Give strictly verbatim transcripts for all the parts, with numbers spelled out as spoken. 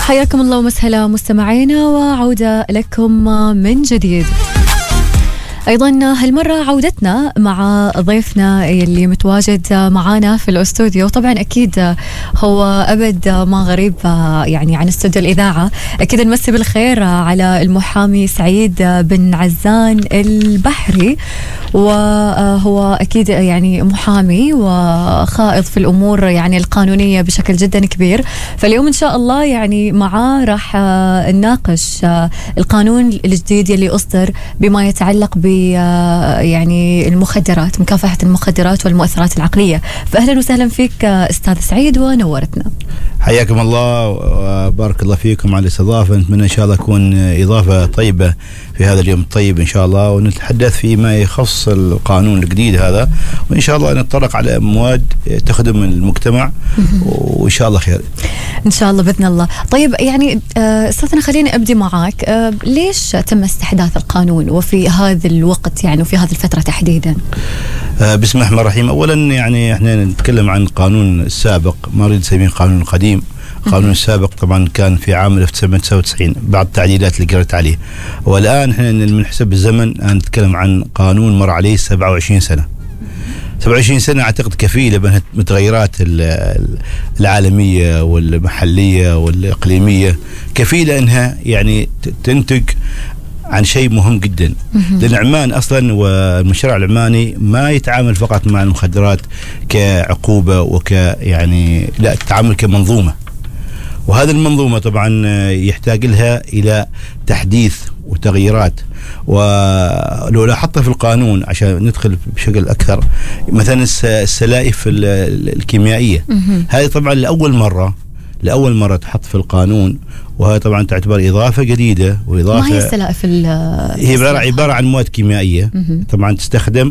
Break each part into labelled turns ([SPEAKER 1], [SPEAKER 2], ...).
[SPEAKER 1] حياكم الله ومسهلا مستمعينا وعودة لكم من جديد. أيضا هالمرة عودتنا مع ضيفنا اللي متواجد معانا في الأستوديو. طبعا أكيد هو أبد ما غريب يعني عن استوديو الإذاعة. أكيد نمسي بالخير على المحامي سعيد بن عزان البحري، وهو أكيد يعني محامي وخائض في الأمور يعني القانونية بشكل جدا كبير. فاليوم إن شاء الله يعني معاه راح نناقش القانون الجديد اللي أصدر بما يتعلق ب يعني المخدرات، مكافحة المخدرات والمؤثرات العقلية. فأهلا وسهلا فيك أستاذ سعيد ونورتنا.
[SPEAKER 2] حياكم الله وبارك الله فيكم على الاستضافة. نتمنى إن شاء الله تكون إضافة طيبة في هذا اليوم الطيب إن شاء الله، ونتحدث فيما يخص القانون الجديد هذا، وإن شاء الله نتطرق على مواد تخدم المجتمع وإن شاء الله خير
[SPEAKER 1] إن شاء الله بإذن الله. طيب يعني أستاذنا خليني أبدي معاك، ليش تم استحداث القانون وفي هذا الوقت يعني وفي هذه الفترة تحديدا؟
[SPEAKER 2] بسم الله الرحمن الرحيم. أولا يعني احنا نتكلم عن القانون السابق، ما نريد نسميه قانون قديم. القانون السابق طبعا كان في عام ألف وتسعمائة وتسعة وتسعين بعض التعديلات اللي قرأت عليه، والآن احنا من حسب الزمن نتكلم عن قانون مر عليه سبعة وعشرين سنة. سبعة وعشرين سنة أعتقد كفيلة بالمتغيرات العالمية والمحلية والإقليمية، كفيلة أنها يعني تنتج عن شيء مهم جدا. لأن عمان أصلا والمشروع العماني ما يتعامل فقط مع المخدرات كعقوبة وك يعني لا، تتعامل كمنظومة، وهذه المنظومة طبعا يحتاج لها إلى تحديث وتغييرات. ولو لاحظت في القانون عشان ندخل بشكل أكثر، مثلا السلائف الكيميائية هذه طبعا لأول مرة لأول مرة تحط في القانون، وهي طبعا تعتبر إضافة جديدة. وإضافة
[SPEAKER 1] ما هي السلائف؟
[SPEAKER 2] هي عبارة عن مواد كيميائية طبعا تستخدم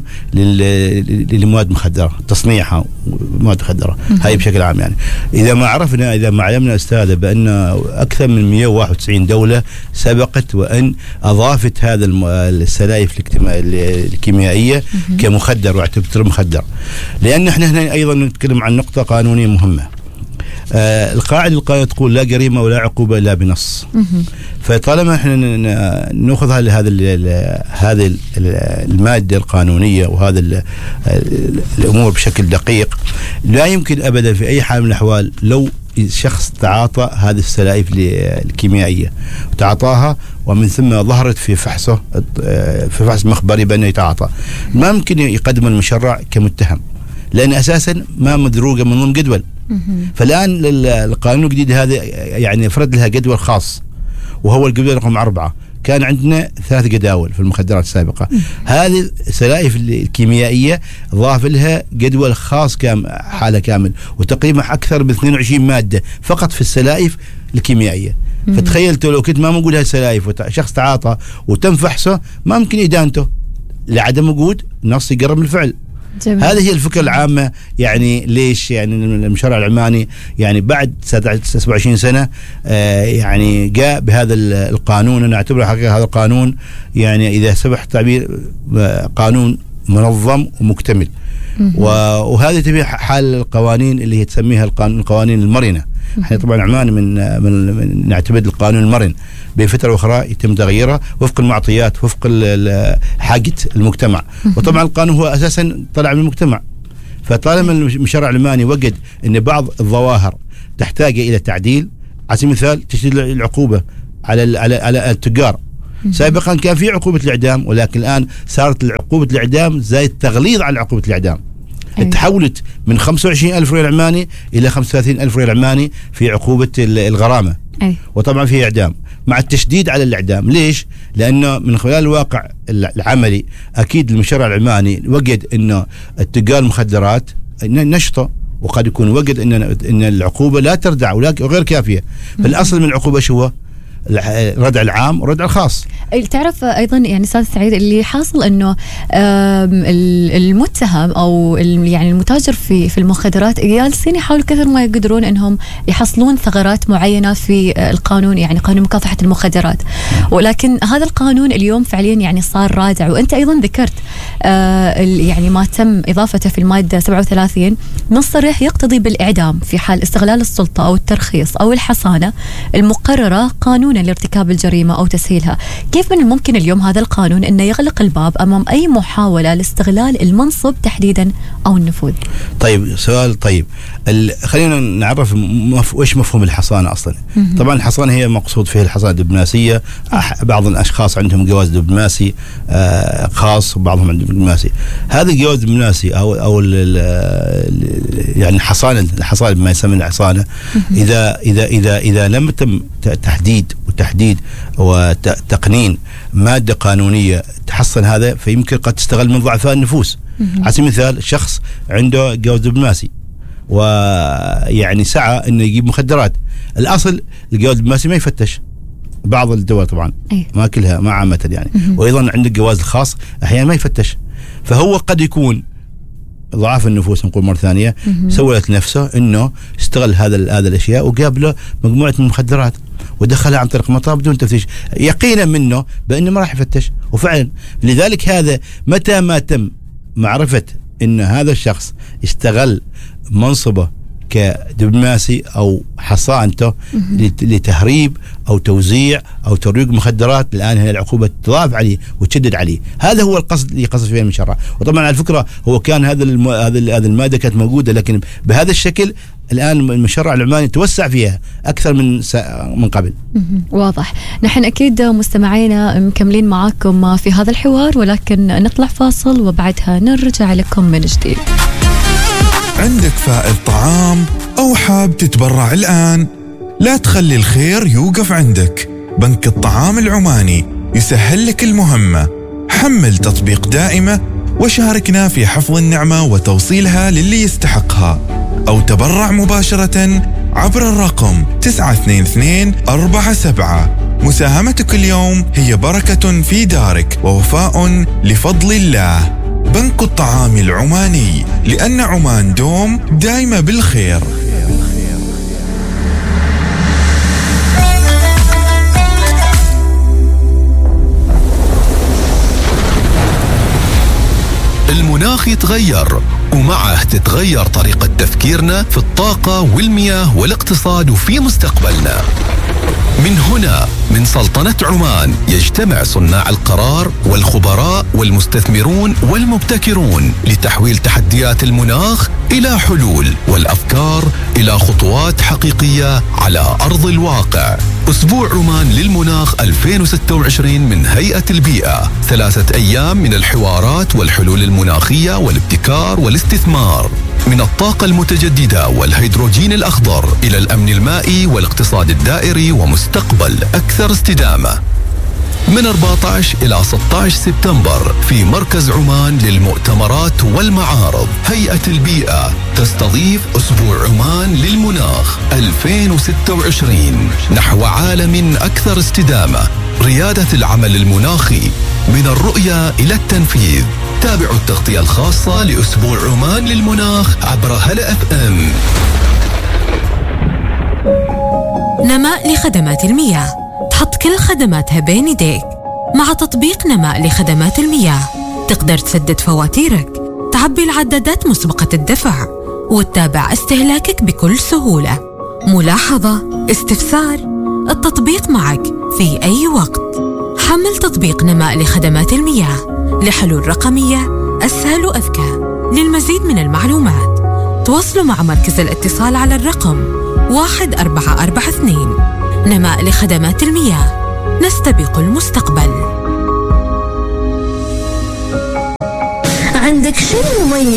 [SPEAKER 2] للمواد مخدرة، تصنيعها مواد مخدرة. هاي بشكل عام يعني إذا ما عرفنا إذا ما علمنا أستاذة بأن أكثر من مئة وواحد وتسعين دولة سبقت وأن أضافت هذا السلائف الكيميائية كمخدر واعتبر مخدر. لأن احنا هنا أيضا نتكلم عن نقطة قانونية مهمة. آه القاعدة القانونية تقول لا جريمة ولا عقوبة إلا بنص. فطالما احنا نأخذ هذه هذه المادة القانونية وهذا الأمور بشكل دقيق، لا يمكن أبدا في أي حال من الأحوال لو شخص تعاطى هذه السلائف الكيميائية وتعاطاها ومن ثم ظهرت في فحصه في فحص مخبري بأنه يتعاطى، ما ممكن يقدم المشرع كمتهم، لأن أساسا ما مدروجة من ضمن جدول. فالآن القانون الجديد هذا يعني فرض لها جدول خاص، وهو الجدول رقم أربعة. كان عندنا ثلاث جداول في المخدرات السابقة. هذه السلائف الكيميائية ضاف لها جدول خاص كام حالة كامل، وتقريبا أكثر من اثنين وعشرين مادة فقط في السلائف الكيميائية. فتخيلتوا لو كنت ما موجود هالسلائف وشخص تعاطى وتم فحصه، ما ممكن إدانته لعدم وجود نص يقرب الفعل. جميل. هذه هي الفكرة العامة. يعني ليش يعني المشروع العماني يعني بعد سبعة وعشرين سنة آه يعني جاء بهذا القانون. أنا أعتبره حقيقة هذا القانون يعني إذا سمح التعبير قانون منظم ومكتمل. وهذه تبي حال القوانين اللي هي تسميها القوانين المرنة. احنا طبعا عمان من, من, من نعتبر القانون المرن، بفترة أخرى يتم تغييره وفق المعطيات وفق حاجة المجتمع. وطبعا القانون هو أساسا طلع من المجتمع. فطالما المشرع العماني وجد أن بعض الظواهر تحتاج إلى تعديل، على سبيل المثال تشديد العقوبة على على على التجار. سابقا كان في عقوبة الإعدام، ولكن الآن صارت عقوبة الإعدام زائد تغليظ على عقوبة الإعدام. تحولت من خمسة وعشرين ألف ريال عماني إلى خمسة وثلاثين ألف ريال عماني في عقوبة الغرامة. أي. وطبعا في إعدام مع التشديد على الإعدام. ليش؟ لأنه من خلال الواقع العملي أكيد المشرع العماني وجد أنه التجار المخدرات نشطة، وقد يكون وجد أن أن العقوبة لا تردع وغير كافية. فالأصل من العقوبة شو هو؟ ردع العام وردع الخاص.
[SPEAKER 1] تعرف ايضا يعني استاذ سعيد اللي حاصل انه المتهم او يعني المتاجر في في المخدرات جالسين يحاولوا كثر ما يقدرون انهم يحصلون ثغرات معينه في القانون، يعني قانون مكافحه المخدرات، ولكن هذا القانون اليوم فعليا يعني صار رادع. وانت ايضا ذكرت يعني ما تم اضافته في الماده سبعة وثلاثين نص صريح يقتضي بالاعدام في حال استغلال السلطه او الترخيص او الحصانه المقرره قانونا لارتكاب الجريمه او تسهيلها. كيف من الممكن اليوم هذا القانون انه يغلق الباب امام اي محاوله لاستغلال المنصب تحديدا او النفوذ؟
[SPEAKER 2] طيب سؤال. طيب خلينا نعرف مف... ايش مفهوم الحصانه اصلا. م- طبعا الحصانه هي مقصود فيها الحصانه الدبلوماسيه. أح... بعض الاشخاص عندهم جواز دبلوماسي آه خاص وبعضهم عندهم دبلوماسي. هذا الجواز الدبلوماسي او او ال ال يعني حصانه الحصانه بما يسمى الحصانه اذا اذا اذا اذا لم يتم تحديد وتحديد وتقنين ماده قانونيه تحصن هذا، فيمكن قد تستغل من ضعفاء النفوس. على سبيل المثال شخص عنده جواز دبلوماسي ويعني سعى انه يجيب مخدرات، الاصل الجواز الدبلوماسي ما يفتش، بعض الدول طبعا أيه. ما كلها ما عامه يعني. وايضا عندك الجواز الخاص احيانا ما يفتش، فهو قد يكون ضعاف النفوس نقول مرة ثانية سوت نفسه انه استغل هذا هذا الاشياء وقابله مجموعة من المخدرات ودخلها عن طريق مطار بدون تفتيش، يقينا منه بانه ما راح يفتش. وفعلا لذلك هذا متى ما تم معرفة ان هذا الشخص استغل منصبه كدبلوماسي او حصانته لتهريب او توزيع او ترويج مخدرات، الان هي العقوبه تضاف عليه وتشدد عليه. هذا هو القصد اللي قصد فيه المشرع. وطبعا على فكره هو كان هذا الم... هذا هذا الماده كانت موجوده، لكن بهذا الشكل الان المشرع العماني توسع فيها اكثر من س... من قبل.
[SPEAKER 1] واضح. نحن اكيد مستمعينا مكملين معاكم في هذا الحوار، ولكن نطلع فاصل وبعدها نرجع لكم من جديد.
[SPEAKER 3] عندك فائض طعام أو حاب تتبرع الآن؟ لا تخلي الخير يوقف عندك. بنك الطعام العماني يسهل لك المهمة. حمل تطبيق دائمة وشاركنا في حفظ النعمة وتوصيلها للي يستحقها، أو تبرع مباشرة عبر الرقم تسعة اثنين اثنين أربعة سبعة. مساهمتك اليوم هي بركة في دارك ووفاء لفضل الله. بنك الطعام العماني، لأن عمان دوم دايما بالخير.
[SPEAKER 4] المناخ يتغير ومعه تتغير طريقة تفكيرنا في الطاقة والمياه والاقتصاد وفي مستقبلنا. من هنا من سلطنة عمان يجتمع صناع القرار والخبراء والمستثمرون والمبتكرون لتحويل تحديات المناخ إلى حلول والأفكار إلى خطوات حقيقية على أرض الواقع. أسبوع عمان للمناخ ألفين وستة وعشرين من هيئة البيئة، ثلاثة أيام من الحوارات والحلول المناخية والابتكار والاستثمار، من الطاقة المتجددة والهيدروجين الأخضر إلى الأمن المائي والاقتصاد الدائري ومستقبل أكثر استدامة. من أربعة عشر إلى ستة عشر سبتمبر في مركز عمان للمؤتمرات والمعارض، هيئة البيئة تستضيف أسبوع عمان للمناخ ألفين وستة وعشرين نحو عالم أكثر استدامة. ريادة العمل المناخي من الرؤية إلى التنفيذ. تابعوا التغطية الخاصة لأسبوع عمان للمناخ عبر هلا اف ام.
[SPEAKER 5] نماء لخدمات المياه، تحط كل خدماتها بين يديك. مع تطبيق نماء لخدمات المياه تقدر تسدد فواتيرك، تعبي العدادات مسبقة الدفع، وتتابع استهلاكك بكل سهولة. ملاحظة، استفسار، التطبيق معك في أي وقت. حمل تطبيق نماء لخدمات المياه لحلول رقمية أسهل وأذكى. للمزيد من المعلومات تواصلوا مع مركز الاتصال على الرقم واحد أربعة أربعة اثنين. نماء لخدمات المياه، نستبق المستقبل.
[SPEAKER 6] عندك شيء مميز